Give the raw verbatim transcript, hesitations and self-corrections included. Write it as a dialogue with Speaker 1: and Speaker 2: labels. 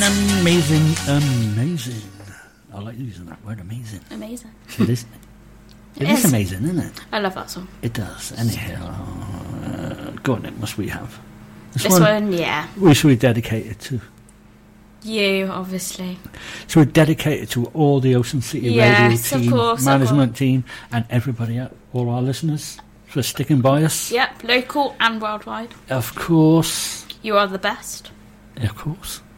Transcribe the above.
Speaker 1: Amazing, amazing. I like using that word, amazing.
Speaker 2: Amazing.
Speaker 1: It is. It, it is. is amazing, isn't it?
Speaker 2: I love that song.
Speaker 1: It does. Anyhow, uh, go on, Nick. Must we have
Speaker 2: this, this one, one? Yeah.
Speaker 1: We should we dedicate it to
Speaker 2: you, obviously.
Speaker 1: So we dedicate it to all the Ocean City
Speaker 2: yes,
Speaker 1: Radio team,
Speaker 2: of course,
Speaker 1: management of course. team, and everybody, all our listeners for sticking by us.
Speaker 2: Yep, local and worldwide.
Speaker 1: Of course.
Speaker 2: You are the best.
Speaker 1: Of course.